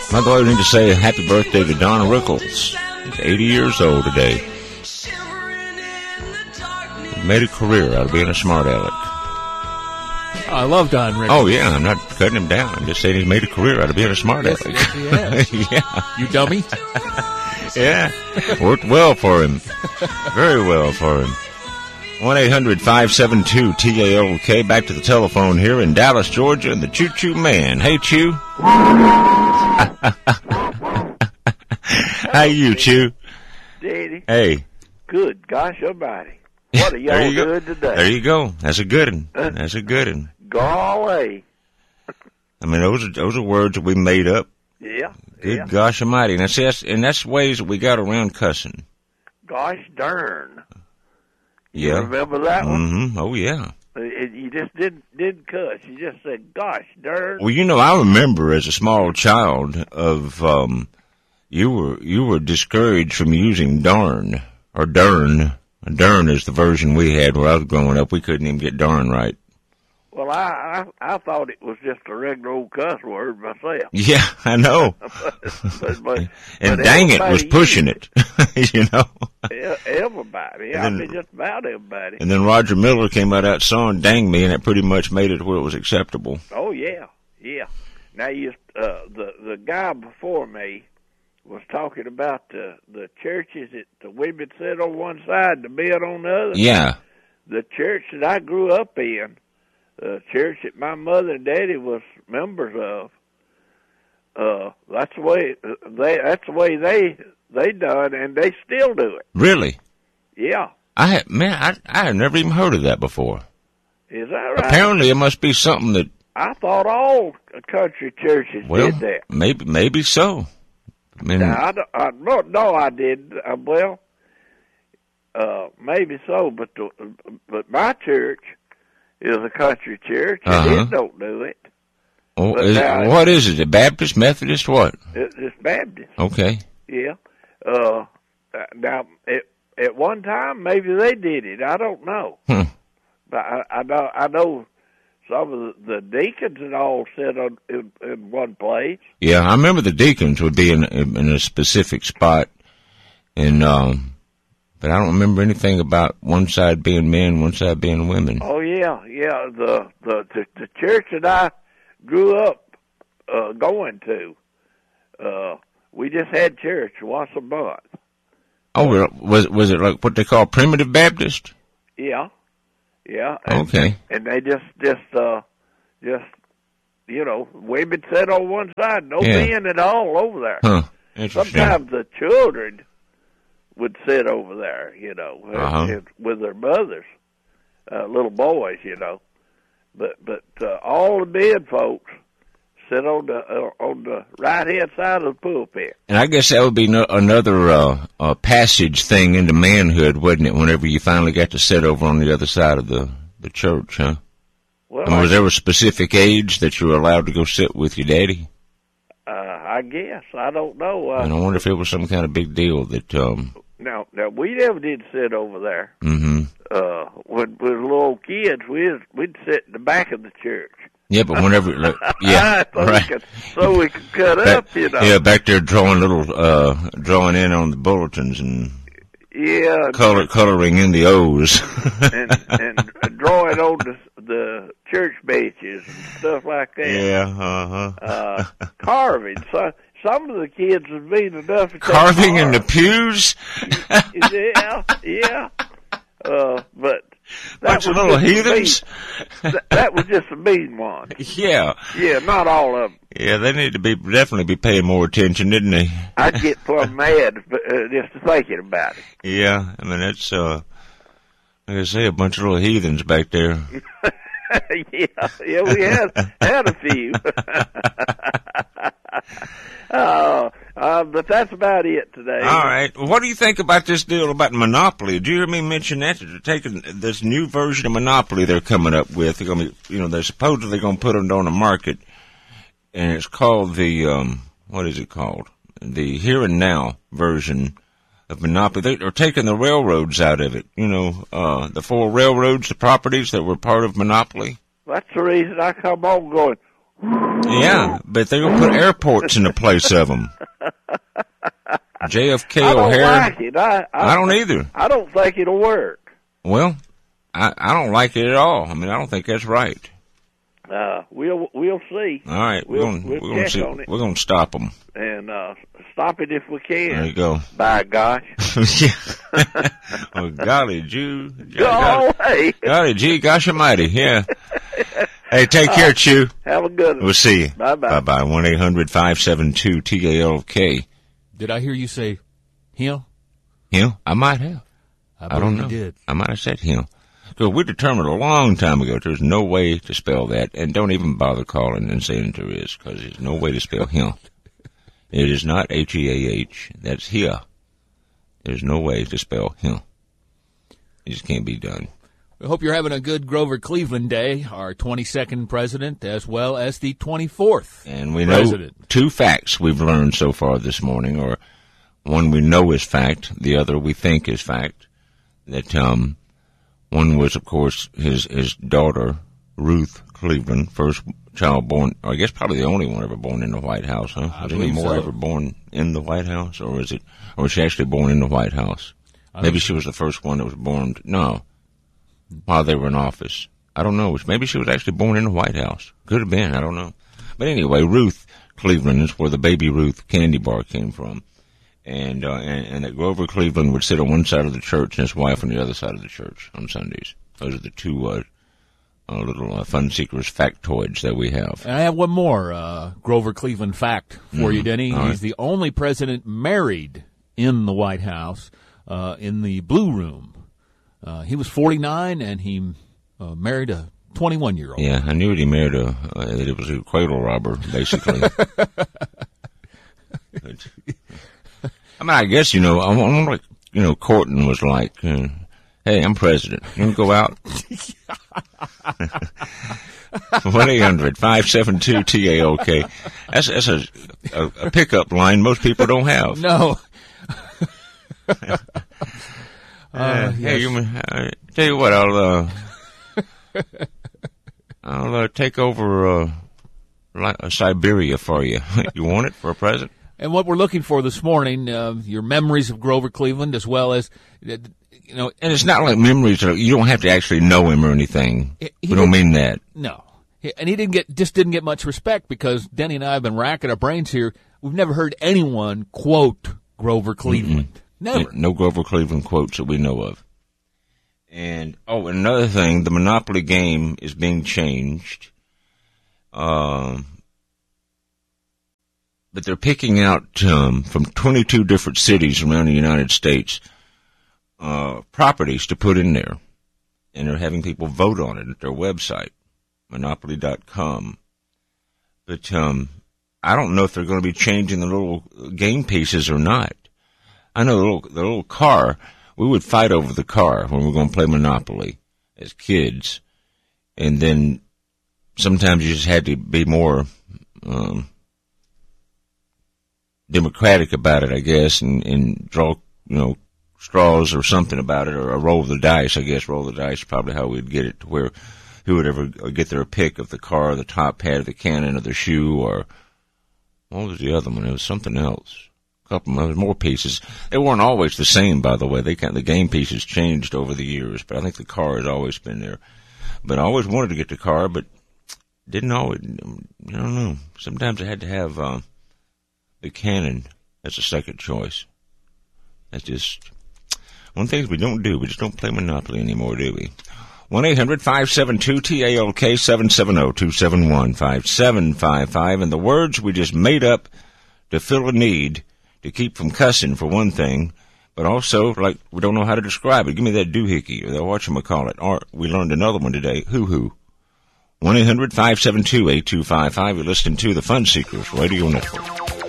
By the way, we need to say happy birthday to Don Rickles. He's 80 years old today. He made a career out of being a smart aleck. I love Don Rickles. Oh, yeah, I'm not cutting him down. I'm just saying he's made a career out of being a smart aleck. Yes, he has. Yeah. You dummy. Yeah. Worked well for him. Very well for him. 1-800-572-TALK. Back to the telephone here in Dallas, Georgia, and the Choo Choo Man. Hey, Choo. How you, Choo? Daddy. Hey. Good gosh almighty. What are y'all doing today? There you go. That's a good one. That's a good one. Golly. I mean, those are words that we made up. Yeah. Good gosh almighty. And that's ways that we got around cussing. Gosh darn. Yeah. You remember that one? Mm-hmm. Oh, yeah. You just didn't cuss. You just said, gosh darn. Well, you know, I remember as a small child of, you were discouraged from using darn or dern. Dern is the version we had where I was growing up. We couldn't even get darn right. Well, I thought it was just a regular old cuss word myself. Yeah, I know. but dang it was pushing it, you know. Everybody. I mean, just about everybody. And then Roger Miller came out that song, Dang Me, and it pretty much made it where it was acceptable. Oh, yeah, yeah. Now, the guy before me was talking about the churches that the women sit on one side, the men on the other. Yeah. The church that I grew up in, the church that my mother and daddy was members of, that's the way they done, and they still do it. Really? Yeah. I had never even heard of that before. Is that right? Apparently, it must be something that I thought all country churches did that. Maybe so. I mean, now, I didn't. Maybe so, but my church is a country church, and it don't do it. Oh, what is it? A Baptist, Methodist, what? It's Baptist. Okay. Yeah. Now, at one time, maybe they did it. I don't know. But I know some of the deacons and all sit in one place. Yeah, I remember the deacons would be in a specific spot, and but I don't remember anything about one side being men, one side being women. Oh yeah. The church that I grew up going to, we just had church once a month. Oh, was it like what they call primitive Baptist? Yeah. Okay. And they just women sit on one side, no men at all over there. Huh. Interesting. Sometimes the children would sit over there, with their mothers, little boys, But all the men folks sit on the right hand side of the pulpit. And I guess that would be another passage thing into manhood, wouldn't it? Whenever you finally got to sit over on the other side of the church, huh? Well, was there a specific age that you were allowed to go sit with your daddy? I guess I don't know. And I wonder if it was some kind of big deal that. Now we never did sit over there. Mm-hmm. When we were little kids, we'd sit in the back of the church. Yeah, but whenever, right. So we could cut up, Yeah, back there drawing in on the bulletins and coloring in the O's and drawing on the church benches and stuff like that. Yeah, carving. So some of the kids was mean enough to carving in the pews. Yeah. But bunch of little heathens. That was just a mean one. Yeah, not all of them. Yeah, they need to definitely be paying more attention, didn't they? I'd get plumb mad just thinking about it. Yeah, I mean that's like I say, a bunch of little heathens back there. yeah, we had a few. But that's about it today. All right. Well, what do you think about this deal about Monopoly? Do you hear me mention that? They're taking this new version of Monopoly they're coming up with. They're going to be, they're supposedly going to put it on the market, and it's called the, what is it called? The Here and Now version of Monopoly. They're taking the railroads out of it. The 4 railroads, the properties that were part of Monopoly. That's the reason I come on going, Yeah, but they're going to put airports in the place of them. JFK I don't O'Hare. like it. I don't either. I don't think it'll work. Well, I don't like it at all. I mean, I don't think that's right. We'll see. All right, we're going to see. on it. We're going to stop them. And stop it if we can. There you go. By gosh. Oh, golly, Jew. Go away. Golly, gee, gosh almighty, yeah. Hey, take care, Chew. Have a good one. We'll see you. Bye-bye. Bye-bye. 1-800-572-TALK. Did I hear you say him? Him? I might have. I don't know. You did. I might have said him. So we determined a long time ago there's no way to spell that, and don't even bother calling and saying there is, because there's no way to spell him. It is not H-E-A-H. That's here. There's no way to spell him. It just can't be done. We hope you're having a good Grover Cleveland Day, our 22nd president, as well as the 24th And we president. know two facts we've learned so far this morning, or one we know is fact, the other we think is fact. That one was, of course, his daughter, Ruth Cleveland, first child born, or I guess probably the only one ever born in the White House, huh? I Was believe any more so. ever born in the White House, or was she actually born in the White House? Maybe she was the first one that was born, no, while they were in office. I don't know. Maybe she was actually born in the White House. Could have been. I don't know. But anyway, Ruth Cleveland is where the Baby Ruth candy bar came from. And that Grover Cleveland would sit on one side of the church and his wife on the other side of the church on Sundays. Those are the two little fun seekers factoids that we have. And I have one more Grover Cleveland fact for you, Denny. All right. He's the only president married in the White House, in the Blue Room. He was 49, and he married a 21-year-old. Yeah, I knew he married that it was a cradle robber, basically. I mean, I guess, I wonder what, Corton was like, hey, I'm president. You want to go out? 1-800-572-TALK. That's a pickup line most people don't have. No. Hey, tell you what, I'll take over Siberia for you. You want it for a present? And what we're looking for this morning, your memories of Grover Cleveland, as well as, And it's not like memories. You don't have to actually know him or anything. We don't mean that. No. And he didn't get much respect, because Denny and I have been racking our brains here. We've never heard anyone quote Grover Cleveland. Mm-mm. Never. No Grover Cleveland quotes that we know of. And, another thing, the Monopoly game is being changed. But they're picking out from 22 different cities around the United States properties to put in there. And they're having people vote on it at their website, Monopoly.com. But I don't know if they're going to be changing the little game pieces or not. I know the little car, we would fight over the car when we were going to play Monopoly as kids. And then sometimes you just had to be more democratic about it, I guess, and draw, straws or something about it, or roll the dice, I guess. Roll the dice is probably how we'd get it to where who would ever get their pick of the car, the top hat of the cannon, or the shoe, or what was the other one? It was something else. Couple more pieces. They weren't always the same, by the way. The game pieces changed over the years, but I think the car has always been there. But I always wanted to get the car, but didn't always. I don't know. Sometimes I had to have the cannon as a second choice. That's just one thing we don't do. We just don't play Monopoly anymore, do we? 1-800-572-TALK, 770-271-5755, and the words we just made up to fill a need. To keep from cussing, for one thing, but also, like, we don't know how to describe it. Give me that doohickey, or whatchamacallit. Or we learned another one today, hoo-hoo. 1-800-572-8255. You're listening to the Fun Seekers Radio Network.